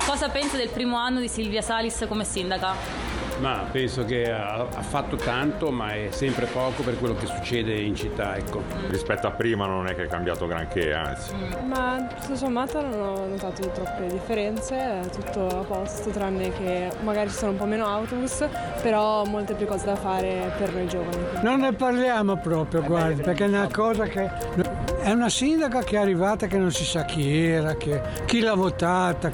Cosa pensa del primo anno di Silvia Salis come sindaca? Ma penso che ha fatto tanto, ma è sempre poco per quello che succede in città, ecco. Rispetto a prima non è che è cambiato granché, anzi. Ma tutto sommato non ho notato troppe differenze, è tutto a posto, tranne che magari ci sono un po' meno autobus, però molte più cose da fare per noi giovani. Non ne parliamo proprio, guardi, perché è una cosa che... È una sindaca che è arrivata che non si sa chi era, chi l'ha votata,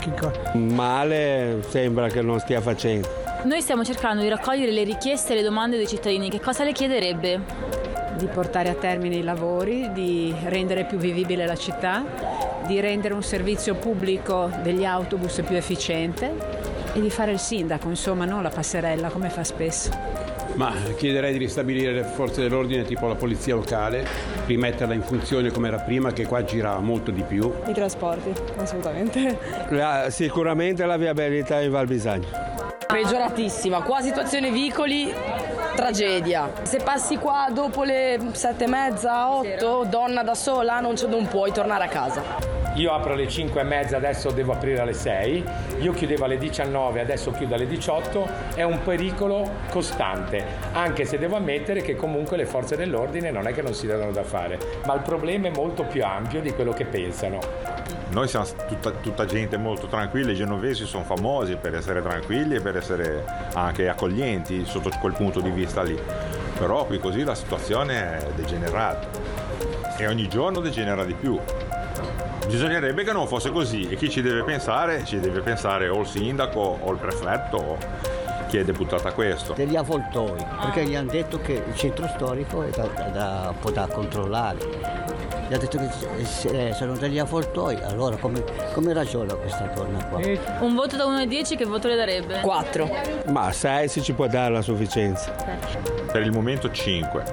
Male sembra che non stia facendo. Noi stiamo cercando di raccogliere le richieste e le domande dei cittadini. Che cosa le chiederebbe? Di portare a termine i lavori, di rendere più vivibile la città, di rendere un servizio pubblico degli autobus più efficiente e di fare il sindaco, insomma, non la passerella come fa spesso. Ma chiederei di ristabilire le forze dell'ordine tipo la polizia locale, rimetterla in funzione come era prima, che qua girava molto di più. I trasporti, assolutamente. Sicuramente la viabilità in Val Bisagno. Peggioratissima, qua situazione vicoli, tragedia. Se passi qua dopo le 7:30, 8, donna da sola, non puoi tornare a casa. Io apro alle 5:30, adesso devo aprire alle 6, io chiudevo alle 19, adesso chiudo alle 18, è un pericolo costante, anche se devo ammettere che comunque le forze dell'ordine non è che non si danno da fare, ma il problema è molto più ampio di quello che pensano. Noi siamo tutta gente molto tranquilla, i genovesi sono famosi per essere tranquilli e per essere anche accoglienti sotto quel punto di vista lì, però qui così la situazione è degenerata e ogni giorno degenera di più. Bisognerebbe che non fosse così e chi ci deve pensare o il sindaco o il prefetto o chi è deputato a questo. Degli avvoltoi, perché gli hanno detto che il centro storico è un po' da controllare. Gli hanno detto che sono degli avvoltoi, allora come ragiona questa donna qua? Un voto da 1 a 10 che voto le darebbe? 4. Ma 6 se ci può dare la sufficienza. Per il momento 5.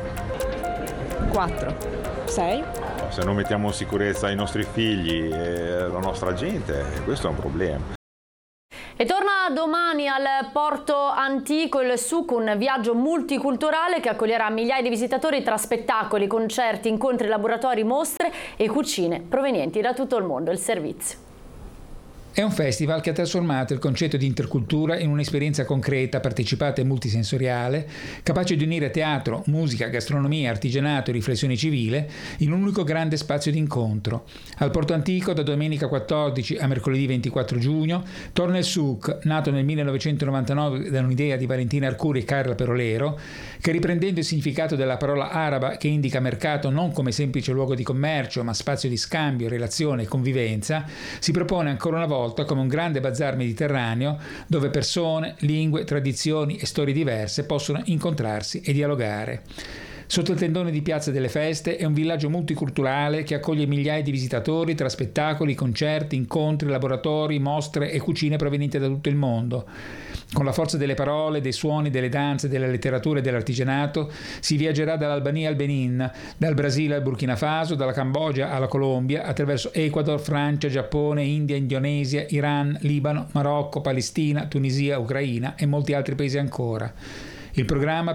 4. 6. Se non mettiamo in sicurezza i nostri figli e la nostra gente, questo è un problema. E torna domani al Porto Antico il SUC, un viaggio multiculturale che accoglierà migliaia di visitatori tra spettacoli, concerti, incontri, laboratori, mostre e cucine provenienti da tutto il mondo. Il servizio. È un festival che ha trasformato il concetto di intercultura in un'esperienza concreta, partecipata e multisensoriale, capace di unire teatro, musica, gastronomia, artigianato e riflessione civile in un unico grande spazio di incontro. Al Porto Antico, da domenica 14 a mercoledì 24 giugno, torna il SUC, nato nel 1999 da un'idea di Valentina Arcuri e Carla Perolero, che riprendendo il significato della parola araba che indica mercato non come semplice luogo di commercio, ma spazio di scambio, relazione e convivenza, si propone ancora una volta come un grande bazar mediterraneo dove persone, lingue, tradizioni e storie diverse possono incontrarsi e dialogare. Sotto il tendone di Piazza delle Feste è un villaggio multiculturale che accoglie migliaia di visitatori tra spettacoli, concerti, incontri, laboratori, mostre e cucine provenienti da tutto il mondo. Con la forza delle parole, dei suoni, delle danze, della letteratura e dell'artigianato si viaggerà dall'Albania al Benin, dal Brasile al Burkina Faso, dalla Cambogia alla Colombia, attraverso Ecuador, Francia, Giappone, India, Indonesia, Iran, Libano, Marocco, Palestina, Tunisia, Ucraina e molti altri paesi ancora. Il programma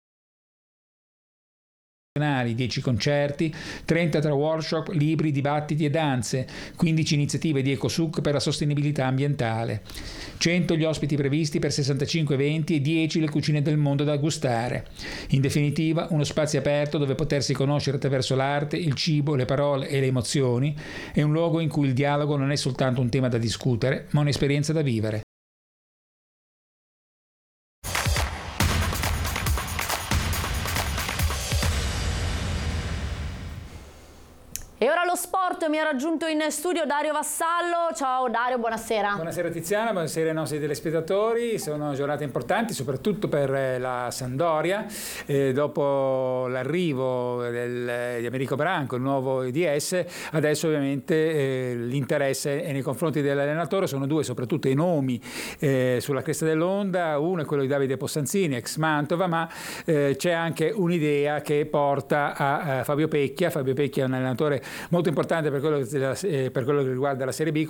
10 concerti, 30 tra workshop, libri, dibattiti e danze, 15 iniziative di EcoSUC per la sostenibilità ambientale, 100 gli ospiti previsti per 65 eventi e 10 le cucine del mondo da gustare. In definitiva, uno spazio aperto dove potersi conoscere attraverso l'arte, il cibo, le parole e le emozioni, è un luogo in cui il dialogo non è soltanto un tema da discutere, ma un'esperienza da vivere. E ora lo sport, mi ha raggiunto in studio Dario Vassallo. Ciao Dario, buonasera. Buonasera Tiziana, buonasera ai nostri telespettatori. Sono giornate importanti soprattutto per la Sampdoria. Dopo l'arrivo di Americo Branco, il nuovo IDS, adesso ovviamente l'interesse è nei confronti dell'allenatore. Sono due soprattutto i nomi sulla cresta dell'onda. Uno è quello di Davide Possanzini, ex Mantova, ma c'è anche un'idea che porta a Fabio Pecchia. Fabio Pecchia è un allenatore molto importante per quello che riguarda la Serie B.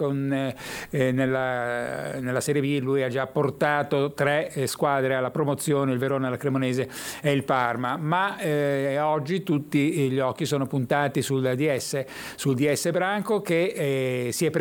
Nella Serie B lui ha già portato 3 squadre alla promozione, il Verona, la Cremonese e il Parma, ma oggi tutti gli occhi sono puntati sul DS Branco che si è